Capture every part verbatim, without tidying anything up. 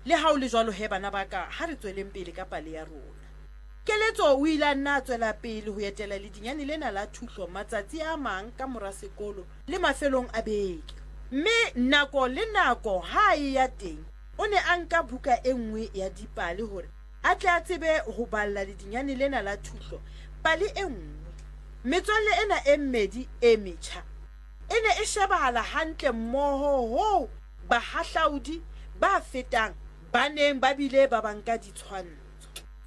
le ha o le jwalo he bana ba ka ha re tsweleng pele ka pale ya rona. Keletso o ile a nna a tswela pele ho etela ledinyane lena la thuso matsatsi a mang ka mora sekolo le mafelong a beke. Mme nako le nako ha e ya teng o ne a nka buka e nngwe ya dipale hore a tle a tsebe ho balla ledinyane lena la thuso pale e nngwe. Metswalle ena e mmedi e metjha e ne e shebahala hantle mmoho ho bahahlaudi ba fetang ba neng ba bile ba banka ditshwantsho.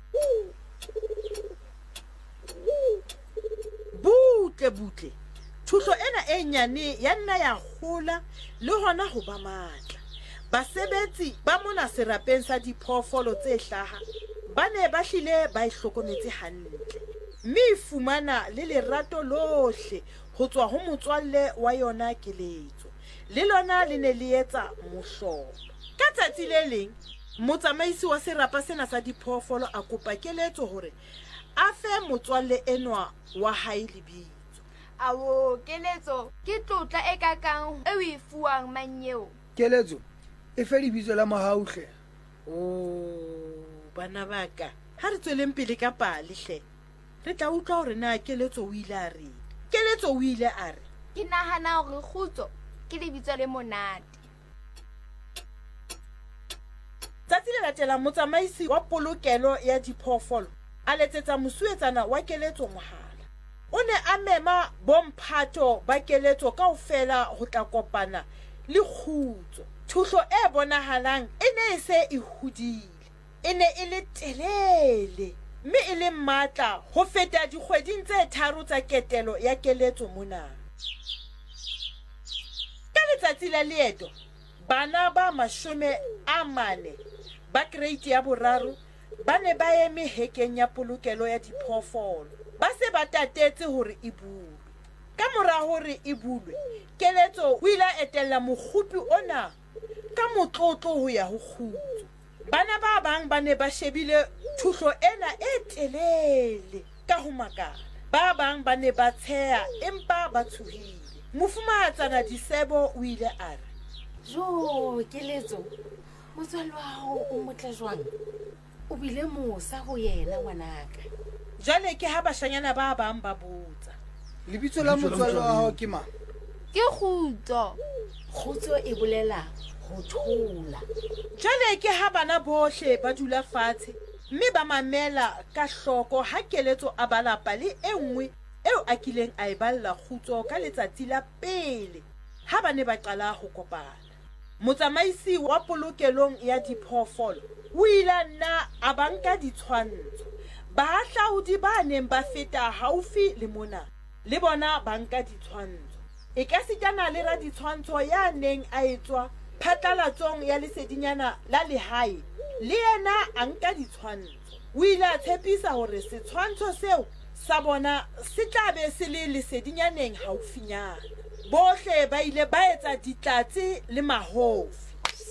Butle butle thuso ena e nyane ya nna ya hola le hona ho ba matla. Basebetsi ba mona serapeng sa diphoofolo tse hlaha ba ne ba hlile ba ihlokometse hantle, mme e fumana le lerato lohle ho tswa ho motswalle wa yona Keletso. Le lona le ne le etsa mohlolo. Ka tsatsi le leng motsamaisi wa serapa sena sa diphoofolo a kopa Keletso hore a fe motswalle enwa wa hae lebitso. Awo Keletso, ke tlotla e kakang e o e fuwang manyeo? Keletso e fe lebitso la Mahauhle. Oh bana ba ka, ha re tsweleng pele ka pale hle, re tla utlwa hore na Keletso o ile a re. Keletso o ile a re, ke nahana hore Kgutso ke lebitso le monate. Tsatsi le latela motsamaisi wa polokelo ya diphoofolo a letsetsa mosuetsana wa Keletso mohala. O ne a mema bomphato ba Keletso kaofela ho tla kopana le Kgutso. Thuso e bonahalang e ne e se e hodile, e ne e le telele, mme e le matla ho feta dikgweding tse tharo tsa ketelo ya Keletso mona. Ka letsatsi la leeto bana ba mashome a mane ba grade ya boraro ba ne ba eme hekeng ya polokelo ya diphoofolo. Ba se ba tatetse hore e bulwe. Ka mora hore e bulwe, Keletso o ile a etella mokgupi ona ka motlotlo ho ya ho Kgutso. Bana ba bang ba ne ba shebile thuso ena e telele ka ho makala. Ba bang ba ne ba tsheha empa ba tshohile. Mofumahatsana Disebo o ile a re, Jo Keletso, motswalle wa hao o motle jwang? O bile mosa ho yena ngwanaka. Jwale ke ha bashanyana ba bang ba botsa, Lebitso la motswalle wa hao ke mang? Ke Kgutso. Kgutso e bolela ho thola. jwale ke ha bana bohle ba dula fatshe mme ba mamela ka hloko ha Keletso a bala pale e nngwe eo a kileng a e balla Kgutso ka letsatsi la pele ha ba ne ba qala ho kopana. Motsamaisi wa polokelong ya diphoofolo o ile nna a banka ditshwantsho. Bahahlaudi ba neng ba feta haufi le mona le bona banka ditshwantsho. E ka sitana le ra ditshwantsho ya neng a etswa phatlalatsong ya lesedinyana la lehae, le yena a nka ditshwantsho. O ile a tshepisa hore setshwantsho seo sa bona se tla be se le lesedinyaneng haufinyana. Bohle ba ile ba etsa ditlatsi le mahofi.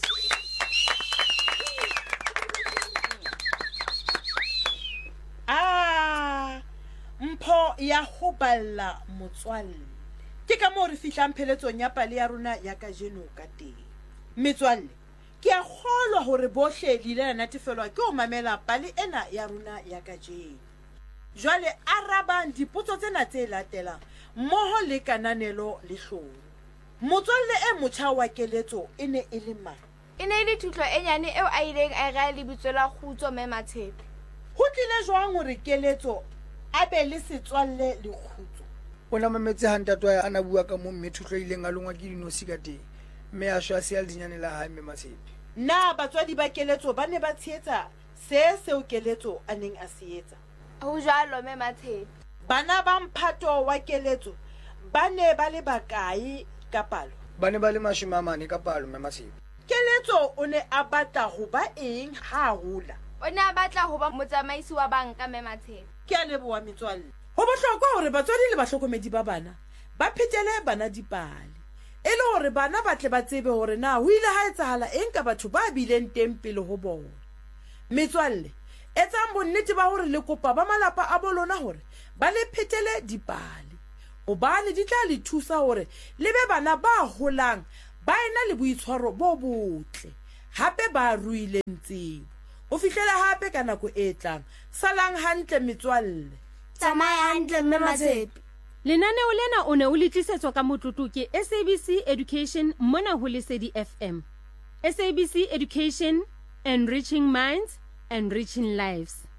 Ah, mpho ya ho balla motswalle. Ke ka moo re fihlang pheletsong ya pale ya rona ya kajeno ka teng. Metswalle, ke a kgolwa hore bohle le ile la natefelwa ke ho mamela pale ena ya rona ya kajeno. Jwale arabang dipotso tsena tse latelang mmoho le kananelo le hloho. Motswalle e motjha wa Keletso e ne e le mang? E ne e le thuto e nyane eo a ileng a e rea lebitso la Kgutso Mematshepe. Ho tlile jwang hore Keletso a be le setswalle le Kgutso? O na mametse hantato ya ana bua ka mo mme thuto ileng a longwa ke dinosi ka teng, mme a shwa se ya ledinyane la hae Mematshepe. Na batswadi ba Keletso ba ne ba tshehetsa se seo Keletso a neng a se etsa? Ho jwalo Mematshepe. Bana ba mphato wa Keletso ba ne ba le bakae ka palo? Ba ne ba le mashome a mane ka palo Mematshepe. Keletso o ne a batla ho ba eng ha a hola? O ne a batla ho ba motsamaisi wa banka Mematshepe. Ke a leboha metswalle. Ho bohlokwa hore batswadi le bahlokomedi ba bana ba phetele bana dipale, e le hore bana ba tle ba tsebe hore na ho ile ha etsahala eng ka batho ba bileng teng pele ho bona. Metswalle, etsang bonnete ba hore le kopa ba malapa a bolona hore ba le phetele dipale, hobane di tla le thusa hore le be bana ba holang ba ena le boitshwaro bo botle. hape ba ruileng tsebo. O fihlela hape ka nako e tlang. Salang hantle metswalle. Tsamaya hantle mme Matshepe. Lenaneo lena o ne o le tlisetswa ka motlotlo ke S A B C Education mona ho Lesedi F M. S A B C Education, enriching minds, enriching lives.